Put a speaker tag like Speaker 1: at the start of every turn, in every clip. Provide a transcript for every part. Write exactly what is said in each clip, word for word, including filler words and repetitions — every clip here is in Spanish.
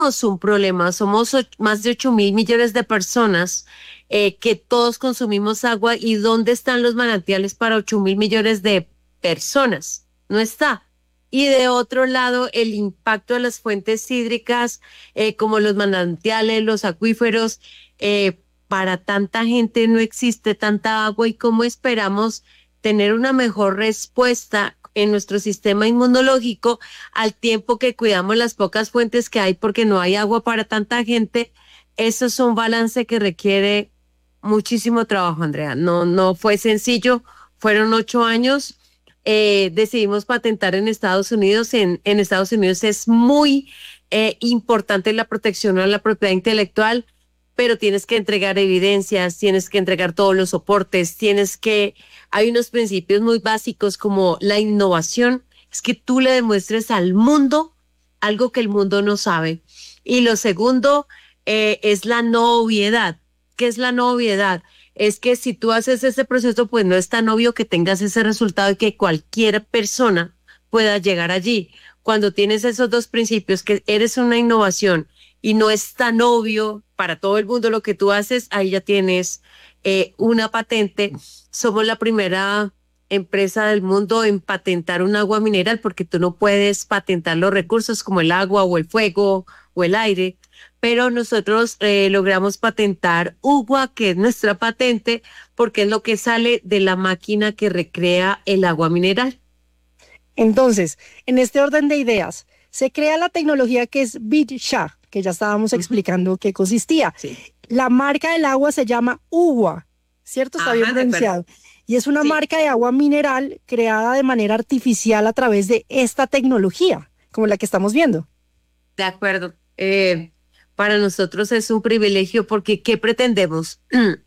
Speaker 1: un problema. Somos och- más de ocho mil millones de personas eh, que todos consumimos agua. ¿Y dónde están los manantiales para ocho mil millones de personas? No está. Y de otro lado, el impacto de las fuentes hídricas, eh, como los manantiales, los acuíferos, eh, para tanta gente no existe tanta agua y cómo esperamos tener una mejor respuesta en nuestro sistema inmunológico al tiempo que cuidamos las pocas fuentes que hay porque no hay agua para tanta gente. Eso es un balance que requiere muchísimo trabajo, Andrea. No, no fue sencillo, fueron ocho años. Eh, decidimos patentar en Estados Unidos. En, en Estados Unidos es muy eh, importante la protección a la propiedad intelectual, pero tienes que entregar evidencias, tienes que entregar todos los soportes, tienes que, hay unos principios muy básicos como la innovación, es que tú le demuestres al mundo algo que el mundo no sabe. Y lo segundo eh, es la no obviedad. ¿Qué es la no obviedad? Es que si tú haces ese proceso, pues no es tan obvio que tengas ese resultado y que cualquier persona pueda llegar allí. Cuando tienes esos dos principios, que eres una innovación y no es tan obvio para todo el mundo lo que tú haces, ahí ya tienes eh, una patente. Somos la primera empresa del mundo en patentar un agua mineral porque tú no puedes patentar los recursos como el agua o el fuego o el aire, pero nosotros eh, logramos patentar UGUA, que es nuestra patente, porque es lo que sale de la máquina que recrea el agua mineral.
Speaker 2: Entonces, en este orden de ideas, se crea la tecnología que es BitSha, que ya estábamos
Speaker 1: Ujú.
Speaker 2: explicando qué consistía.
Speaker 1: Sí.
Speaker 2: La marca del agua se llama UGUA, ¿cierto? Está bien
Speaker 1: Ajá, de acuerdo.
Speaker 2: pronunciado. Y es una
Speaker 1: Sí,
Speaker 2: marca de agua mineral creada de manera artificial a través de esta tecnología, como la que estamos viendo.
Speaker 1: de acuerdo. Eh, para nosotros es un privilegio porque ¿qué pretendemos?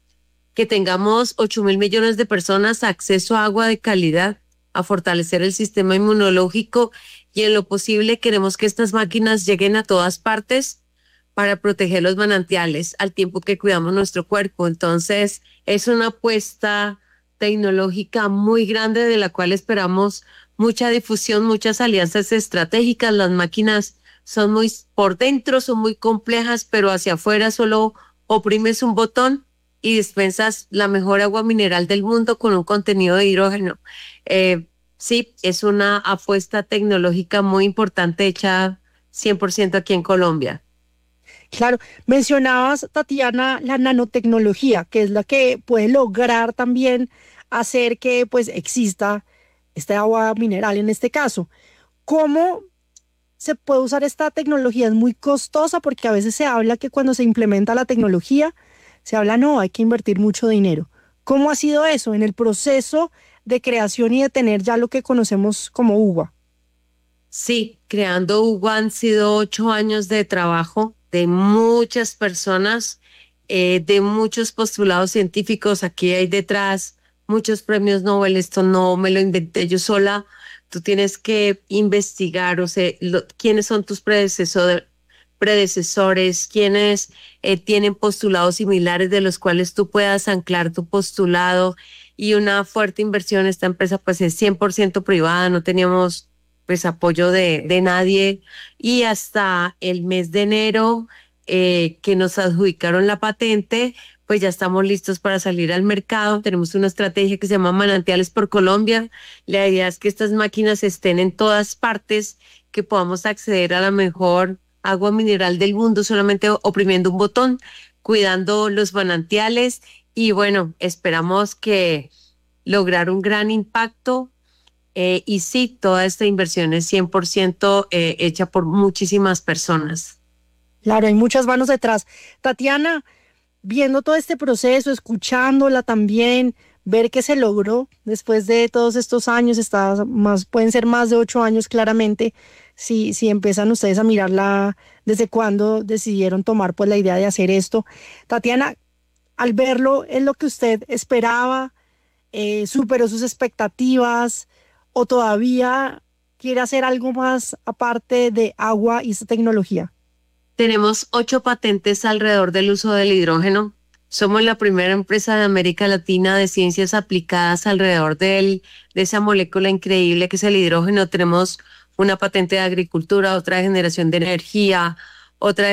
Speaker 1: Que tengamos ocho mil millones de personas acceso a agua de calidad, a fortalecer el sistema inmunológico y en lo posible queremos que estas máquinas lleguen a todas partes para proteger los manantiales al tiempo que cuidamos nuestro cuerpo. Entonces, es una apuesta tecnológica muy grande de la cual esperamos mucha difusión, muchas alianzas estratégicas. Las máquinas son muy, por dentro son muy complejas, pero hacia afuera solo oprimes un botón y dispensas la mejor agua mineral del mundo con un contenido de hidrógeno. Eh, sí, es una apuesta tecnológica muy importante hecha cien por ciento aquí en Colombia.
Speaker 2: Claro, mencionabas, Tatiana, la nanotecnología, que es la que puede lograr también hacer que pues exista este agua mineral en este caso. ¿Cómo se puede usar esta tecnología? Es muy costosa porque a veces se habla que cuando se implementa la tecnología, se habla, no, hay que invertir mucho dinero. ¿Cómo ha sido eso en el proceso de creación y de tener ya lo que conocemos como uva?
Speaker 1: Sí, creando Hugo han sido ocho años de trabajo de muchas personas, eh, de muchos postulados científicos. Aquí hay detrás muchos premios Nobel. Esto no me lo inventé yo sola. Tú tienes que investigar, o sea, lo- quiénes son tus predecesor- predecesores, quiénes eh, tienen postulados similares de los cuales tú puedas anclar tu postulado y una fuerte inversión. Esta empresa pues es cien por ciento privada, no teníamos pues apoyo de, de nadie y hasta el mes de enero eh, que nos adjudicaron la patente, pues ya estamos listos para salir al mercado. Tenemos una estrategia que se llama Manantiales por Colombia. La idea es que estas máquinas estén en todas partes, que podamos acceder a la mejor agua mineral del mundo solamente oprimiendo un botón, cuidando los manantiales y bueno, esperamos que lograr un gran impacto. Eh, y sí, toda esta inversión es cien por ciento eh, hecha por muchísimas personas.
Speaker 2: Claro, hay muchas manos detrás. Tatiana, viendo todo este proceso, escuchándola también, ver que se logró después de todos estos años, está más, pueden ser más de ocho años claramente, si, si empiezan ustedes a mirarla desde cuándo decidieron tomar pues la idea de hacer esto. Tatiana, al verlo, ¿es lo que usted esperaba? Eh, ¿superó sus expectativas? ¿O todavía quiere hacer algo más aparte de agua y esta tecnología?
Speaker 1: Tenemos ocho patentes alrededor del uso del hidrógeno. Somos la primera empresa de América Latina de ciencias aplicadas alrededor del, de esa molécula increíble que es el hidrógeno. Tenemos una patente de agricultura, otra de generación de energía, otra